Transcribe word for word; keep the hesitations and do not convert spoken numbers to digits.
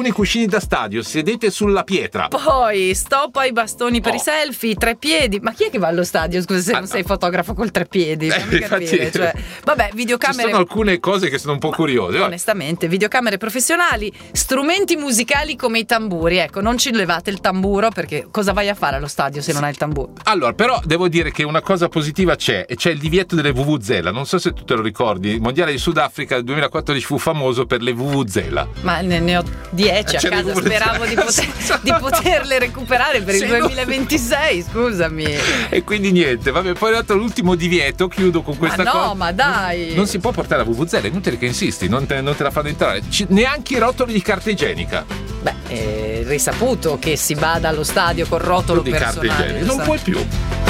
i cuscini da stadio, sedete sulla pietra. Poi stop ai bastoni per Oh. i selfie, tre piedi. Ma chi è che va allo stadio? Scusa, se Ah, non no. sei fotografo col tre piedi. Fammi Eh, capire, infatti- cioè, vabbè, Ci videocamere. sono alcune cose che sono un po' curiose. va. Onestamente, videocamere professionali, strumenti musicali come i tamburi. Ecco, non ci levate il tamburo, perché cosa vai a fare allo stadio se non hai il tamburo? Allora, però devo dire che una cosa positiva c'è, e c'è il divieto delle vuvuzela. Non so se tu te lo ricordi, il mondiale di Sudafrica del duemilaquattordici fu famoso per le vuvuzela. Ma ne, ne ho dieci a C'è le casa, vuvuzela. speravo di, poter- di poterle recuperare per Se il no- duemilaventisei, scusami. E quindi niente, vabbè, poi è arrivato l'ultimo divieto, chiudo con questa Ma no, cosa. ma dai. Non si può portare la vuvuzela, è inutile che insisti, non te, non te la fanno entrare. Ci- neanche i rotoli di carta igienica. Beh, è risaputo che si vada allo stadio col rotolo di carta personale. igienica. Non puoi più.